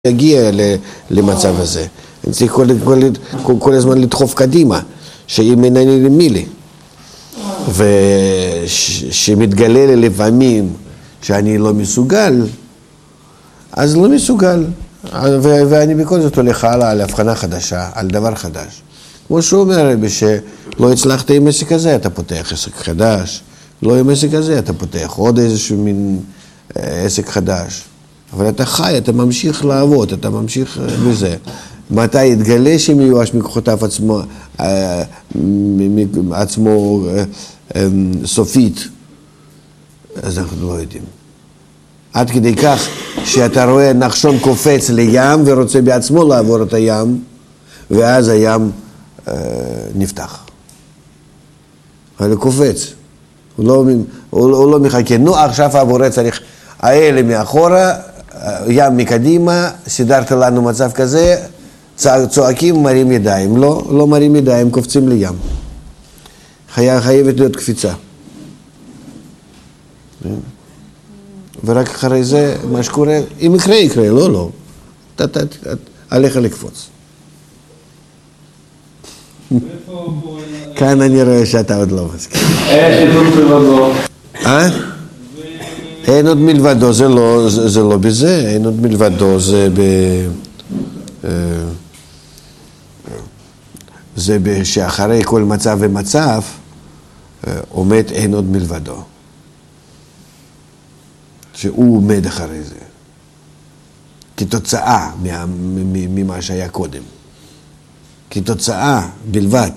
יגיע למצב הזה. אני צריך כל הזמן לדחוף קדימה, שאם אינני למילי. ושמתגלה לי לפעמים שאני לא מסוגל, אז לא מסוגל. ואני בכל זאת הולך הלאה על הבחנה חדשה, על דבר חדש. כמו שהוא אומר, שלא הצלחת עם עסק הזה, אתה פותח עסק חדש. לא עם עסק הזה, אתה פותח עוד איזשהו מין עסק חדש. אבל אתה חי, אתה ממשיך לעבוד, אתה ממשיך בזה. מתי יתגלה שמיואש מכוחותיו עצמו סופית, אז אנחנו לא יודעים. עד כדי כך שאתה רואה נחשון קופץ לים ורוצה בעצמו לעבור את הים, ואז הים נפתח. אבל הוא קופץ. הוא לא מחכה. נו, עכשיו הבורא צריך האלה מאחורה, ים מקדימה, סידרת לנו מצב כזה, צועקים, מרים ידיים. לא מרים ידיים, קופצים לים. חייבת להיות קפיצה. ורק אחרי זה, מה שקורה, אם יקרה, יקרה, לא. עליך לקפוץ. כאן אני רואה שאתה עוד לא מסכים. אין עוד מלבדו. אין עוד מלבדו, זה לא בזה, אין עוד מלבדו, זה שאחרי כל מצב ומצב עומד אין עוד מלבדו. שהוא עומד אחרי זה. כתוצאה ממה שהיה קודם. כתוצאה בלבד.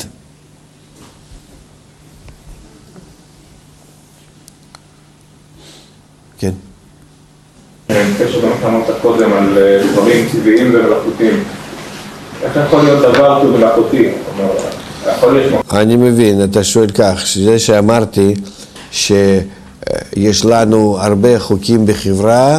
כן. קשר גם אתה אמרת קודם על דברים טבעיים ומלאכותיים. איך יכול להיות דבר שהוא מלאכותי? אני מבין, אתה שואל כך, שזה שאמרתי שיש לנו הרבה חוקים בחברה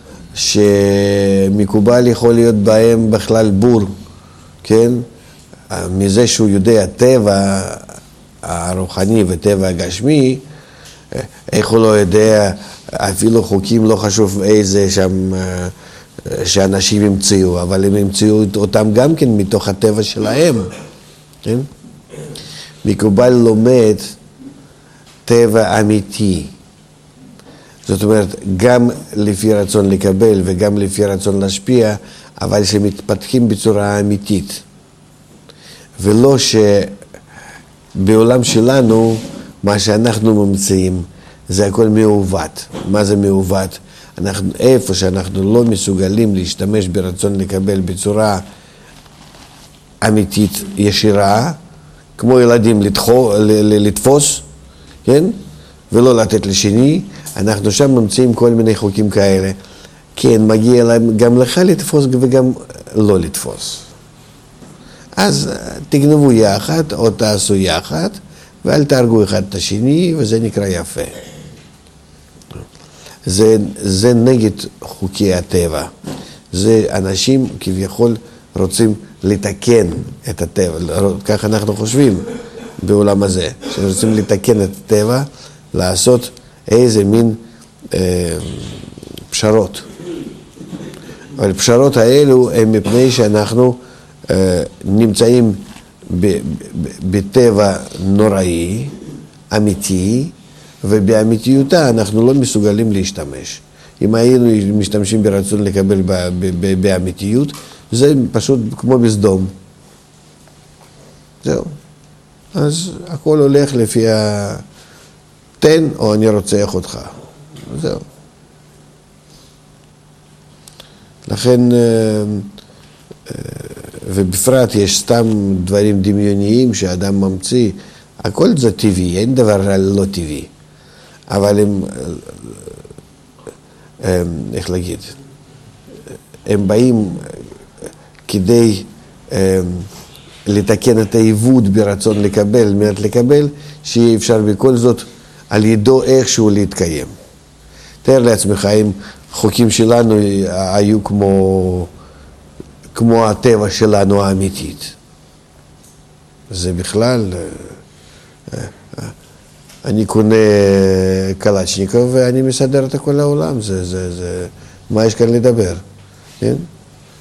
שמקובל יכול להיות בהם בכלל בור, כן? מזה שהוא יודע טבע הרוחני וטבע הגשמי, איך הוא לא יודע אפילו חוקים לא חשוב איזה שם שאנשים המציאו, אבל הם המציאו אותם גם כן מתוך הטבע שלהם, כן? מקובל לומד טבע אמיתי. זאת אומרת, גם לפי רצון לקבל וגם לפי רצון להשפיע, אבל שמתפתחים בצורה אמיתית. ולא שבעולם שלנו, מה שאנחנו ממציאים, זה הכל מעוות. מה זה מעוות? איפה שאנחנו לא מסוגלים להשתמש ברצון לקבל בצורה אמיתית ישירה, כמו ילדים לתפוס, כן? ולא לתת לשני, אנחנו שם ממציאים כל מיני חוקים כאלה. כן, מגיע להם גם לך לתפוס וגם לא לתפוס. אז תגנבו יחד או תעשו יחד, ואל תהרגו אחד את השני, וזה נקרא יפה. זה נגד חוקי הטבע. זה אנשים כביכול רוצים לתקן את הטבע. כך אנחנו חושבים בעולם הזה, שרוצים לתקן את הטבע, לעשות איזה מין פשרות. אבל הפשרות האלו הם מפני שאנחנו נמצאים בטבע נוראי, אמיתי, ובאמיתיותה אנחנו לא מסוגלים להשתמש. אם היינו משתמשים ברצון לקבל באמיתיות, זה פשוט כמו בסדום. זהו. אז הכל הולך לפי תן או אני רוצח אותך. זהו. לכן, ובפרט יש סתם דברים דמיוניים שאדם ממציא. הכל זה טבעי, אין דבר לא טבעי. אבל איך להגיד, הם באים כדי לתקן את העיוות ברצון לקבל, מעט לקבל, שיהיה אפשר בכל זאת על ידו איכשהו להתקיים. תאר לעצמך, אם חוקים שלנו היו כמו הטבע שלנו האמיתית. זה בכלל, אני קונה קלצ'ניקוב ואני מסדר את כל העולם, מה יש כאן לדבר, כן?